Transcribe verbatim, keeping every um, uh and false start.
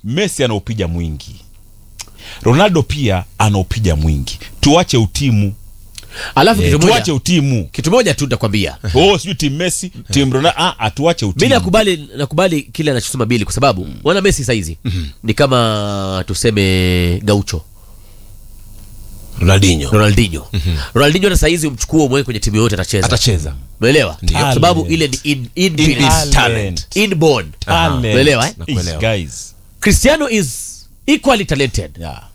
Messi anaupija mwingi, Ronaldo pia anaupija mwingi. Tuache utimu. Alafu Yeah, kitu moja, tuache utimu. kitu moja tu nitakwambia. Oh, sio team Messi, team Ronaldo. Ah, atuache utimu. Mimi nakubali nakubali kile anachosema Billy kwa sababu mm. wana Messi saizi mm-hmm. ni kama tuseme Gaucho. Ronaldinho. Ronaldinho. Mm-hmm. Ronaldinho na saizi umchukue umweke kwenye timu yote atacheza. Atacheza. Umeelewa? Kwa sababu ile ni in, in, in, in talent. Inborn. Umeelewa eh? Guys. Cristiano is equally talented. Yeah.